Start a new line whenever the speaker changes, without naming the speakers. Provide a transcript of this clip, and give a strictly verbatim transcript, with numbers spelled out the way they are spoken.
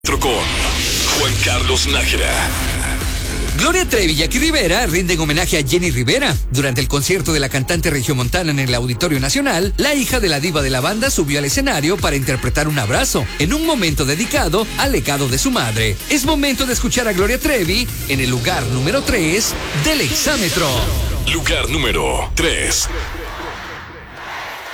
Con Juan Carlos Nájera.
Gloria Trevi y Jackie Rivera rinden homenaje a Jenny Rivera. Durante el concierto de la cantante regiomontana en el Auditorio Nacional, la hija de la diva de la banda subió al escenario para interpretar un abrazo, en un momento dedicado al legado de su madre. Es momento de escuchar a Gloria Trevi en el lugar número tres del Exámetro.
Lugar número tres.